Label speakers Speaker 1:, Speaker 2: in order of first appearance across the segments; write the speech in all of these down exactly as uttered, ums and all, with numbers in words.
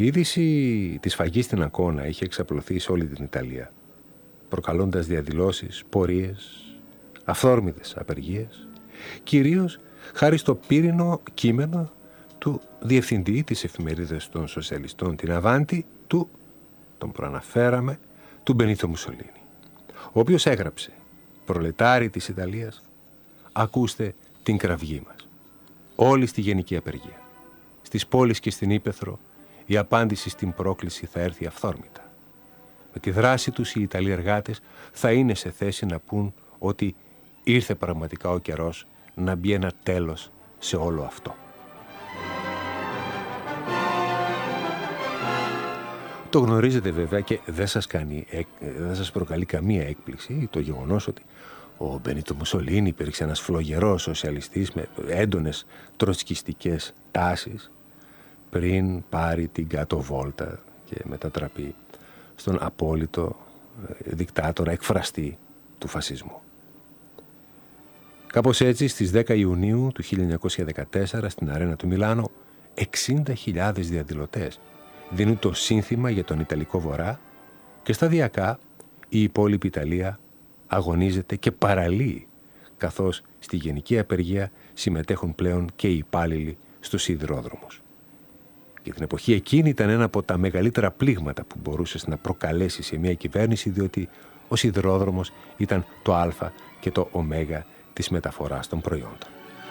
Speaker 1: Η είδηση της φαγής στην Αγκώνα είχε εξαπλωθεί σε όλη την Ιταλία, προκαλώντας διαδηλώσεις, πορείες, αυθόρμητες απεργίες, κυρίως χάρη στο πύρινο κείμενο του διευθυντή της εφημερίδας των σοσιαλιστών, την Αβάντι, του, τον προαναφέραμε, του Μπενίτο Μουσολίνι, ο οποίος έγραψε «Προλετάροι της Ιταλίας, ακούστε την κραυγή μας. Όλοι στη γενική απεργία. Στις πόλεις και στην Ύπαιθρο η απάντηση στην πρόκληση θα έρθει αυθόρμητα. Με τη δράση τους οι Ιταλοί εργάτες θα είναι σε θέση να πούν ότι ήρθε πραγματικά ο καιρός να μπει ένα τέλος σε όλο αυτό». Το γνωρίζετε βέβαια και δεν σας, κάνει, δεν σας προκαλεί καμία έκπληξη το γεγονός ότι ο Μπενίτο Μουσολίνι υπήρξε ένας φλογερός σοσιαλιστής με έντονες τροτσκιστικές τάσεις πριν πάρει την κάτω βόλτα και μετατραπεί στον απόλυτο δικτάτορα εκφραστή του φασισμού. Κάπως έτσι, στις δέκα Ιουνίου του χίλια εννιακόσια δεκατέσσερα στην αρένα του Μιλάνο, εξήντα χιλιάδες διαδηλωτές δίνουν το σύνθημα για τον Ιταλικό Βορρά και σταδιακά η υπόλοιπη Ιταλία αγωνίζεται και παραλύει, καθώς στη γενική απεργία συμμετέχουν πλέον και οι υπάλληλοι στους σιδηρόδρομους. Και την εποχή εκείνη ήταν ένα από τα μεγαλύτερα πλήγματα που μπορούσες να προκαλέσει σε μια κυβέρνηση, διότι ο σιδηρόδρομος ήταν το α και το ω της μεταφοράς των προϊόντων.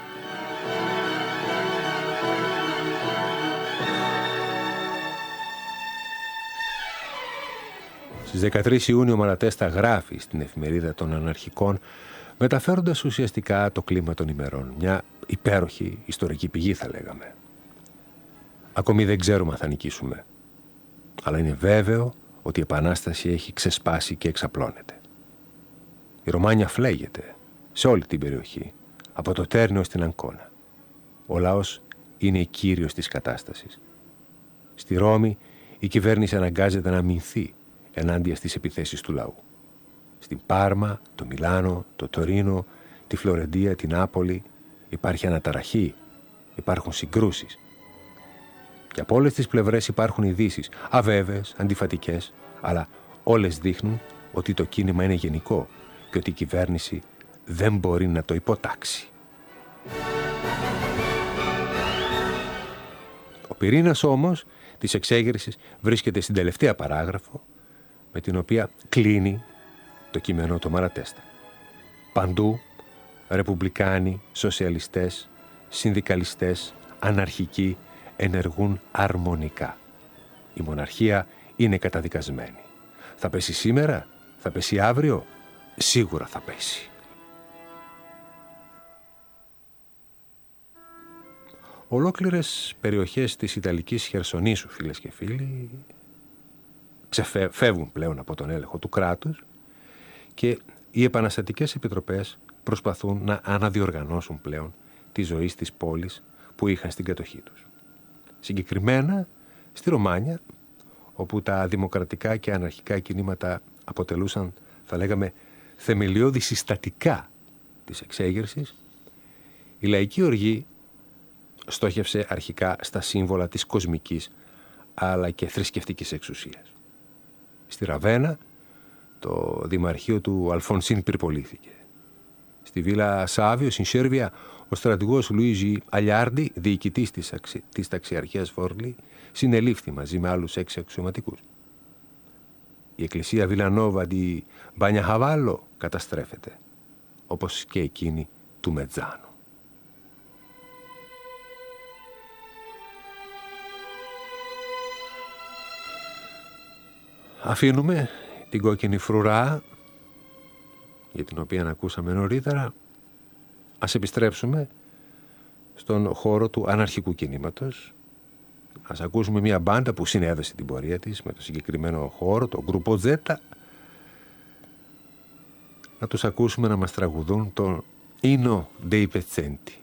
Speaker 1: Στις δεκατρείς Ιουνίου ο Μαλατέστα γράφει στην εφημερίδα των Αναρχικών, μεταφέροντας ουσιαστικά το κλίμα των ημερών. Μια υπέροχη ιστορική πηγή θα λέγαμε. Ακόμη δεν ξέρουμε αν θα νικήσουμε, αλλά είναι βέβαιο ότι η Επανάσταση έχει ξεσπάσει και εξαπλώνεται. Η Ρωμάνια φλέγεται σε όλη την περιοχή, από το Τέρνιο στην Αγκώνα. Ο λαός είναι κύριος της κατάστασης. Στη Ρώμη η κυβέρνηση αναγκάζεται να αμυνθεί ενάντια στις επιθέσεις του λαού. Στην Πάρμα, το Μιλάνο, το Τωρίνο, τη Φλωρεντία, την Νάπολη υπάρχει αναταραχή, υπάρχουν συγκρούσεις. Και από όλες τις πλευρές υπάρχουν ειδήσεις, αβέβαιες, αντιφατικές, αλλά όλες δείχνουν ότι το κίνημα είναι γενικό και ότι η κυβέρνηση δεν μπορεί να το υποτάξει. Ο πυρήνας όμως της εξέγερσης βρίσκεται στην τελευταία παράγραφο, με την οποία κλείνει το κείμενο του Μαλατέστα. Παντού ρεπουμπλικάνοι, σοσιαλιστές, συνδικαλιστές, αναρχικοί ενεργούν αρμονικά. Η μοναρχία είναι καταδικασμένη. Θα πέσει σήμερα, θα πέσει αύριο, σίγουρα θα πέσει. Ολόκληρες περιοχές της Ιταλικής Χερσονήσου, φίλες και φίλοι, ξεφεύγουν πλέον από τον έλεγχο του κράτους και οι επαναστατικές επιτροπές προσπαθούν να αναδιοργανώσουν πλέον τη ζωή στις πόλεις που είχαν στην κατοχή τους. Συγκεκριμένα στη Ρωμάνια, όπου τα δημοκρατικά και αναρχικά κινήματα αποτελούσαν, θα λέγαμε, θεμελιώδη συστατικά της εξέγερσης, η λαϊκή οργή στόχευσε αρχικά στα σύμβολα της κοσμικής αλλά και θρησκευτικής εξουσίας. Στη Ραβένα το δημαρχείο του Αλφονσίν πυρπολήθηκε. Στη Βίλα Σάβιο, στην Σέρβια, ο στρατηγός Λουίζι Αλιάρντι, διοικητής της, αξι... της ταξιαρχίας Φόρλι, συνελήφθη μαζί με άλλους έξι αξιωματικούς. Η εκκλησία Βιλανόβα ντι Μπανιαχαβάλο καταστρέφεται, όπως και εκείνη του Μετζάνο. Αφήνουμε την κόκκινη φρουρά, για την οποία ακούσαμε νωρίτερα. Ας επιστρέψουμε στον χώρο του αναρχικού κινήματος. Ας ακούσουμε μια μπάντα που συνέδεσε την πορεία της με το συγκεκριμένο χώρο, το Γκρουπο Ζέτα. Να τους ακούσουμε να μας τραγουδούν το Ίνο dei Pezzenti.